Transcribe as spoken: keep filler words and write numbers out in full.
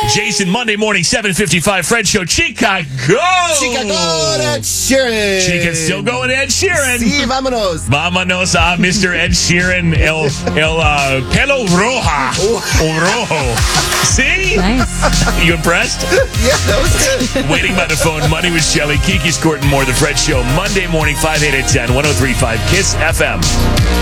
Jason, Monday morning, seven fifty-five, Fred Show, Chicago. Chicago, Ed Sheeran. Chica's still going Ed Sheeran. Sí, vámonos. Vámonos a Mister Ed Sheeran, el, el uh, pelo roja. O rojo. See? Nice. You impressed? Yeah, that was good. Waiting by the phone, Money with Shelley, Kiki Scourton, more. The Fred Show, Monday morning, five, eight, and ten, one oh three point five, KISS F M.